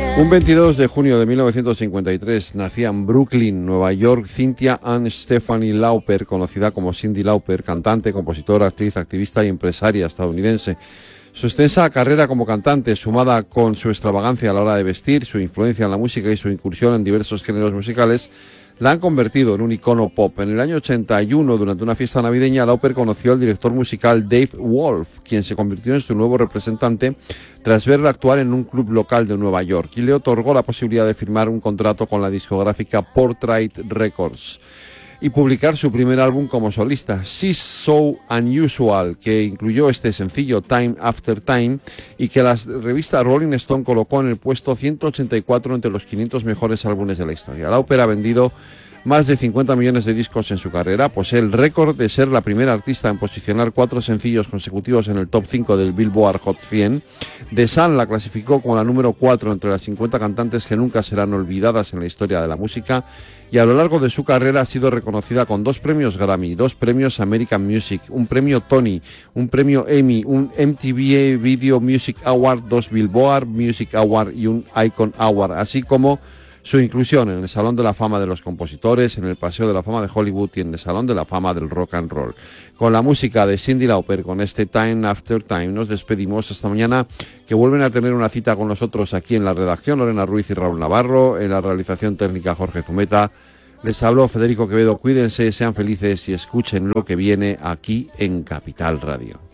Un 22 de junio de 1953 nacía en Brooklyn, Nueva York, Cynthia Ann Stephanie Lauper, conocida como Cyndi Lauper, cantante, compositora, actriz, activista y empresaria estadounidense. Su extensa carrera como cantante, sumada con su extravagancia a la hora de vestir, su influencia en la música y su incursión en diversos géneros musicales, la han convertido en un icono pop. En el año 81, durante una fiesta navideña, Lauper conoció al director musical Dave Wolf, quien se convirtió en su nuevo representante tras verla actuar en un club local de Nueva York, y le otorgó la posibilidad de firmar un contrato con la discográfica Portrait Records y publicar su primer álbum como solista, She's So Unusual, que incluyó este sencillo Time After Time y que la revista Rolling Stone colocó en el puesto 184 entre los 500 mejores álbumes de la historia. Lauper ha vendido más de 50 millones de discos en su carrera, posee el récord de ser la primera artista en posicionar 4 sencillos consecutivos en el top 5 del Billboard Hot 100. The Sun la clasificó como la número 4 entre las 50 cantantes que nunca serán olvidadas en la historia de la música, y a lo largo de su carrera ha sido reconocida con 2 premios Grammy, 2 premios American Music, un premio Tony, un premio Emmy, un MTV Video Music Award, 2 Billboard Music Award y un Icon Award, así como su inclusión en el Salón de la Fama de los Compositores, en el Paseo de la Fama de Hollywood y en el Salón de la Fama del Rock and Roll. Con la música de Cyndi Lauper, con este Time After Time, nos despedimos hasta mañana, que vuelven a tener una cita con nosotros aquí en la redacción, Lorena Ruiz y Raúl Navarro, en la realización técnica Jorge Zumeta. Les habló Federico Quevedo. Cuídense, sean felices y escuchen lo que viene aquí en Capital Radio.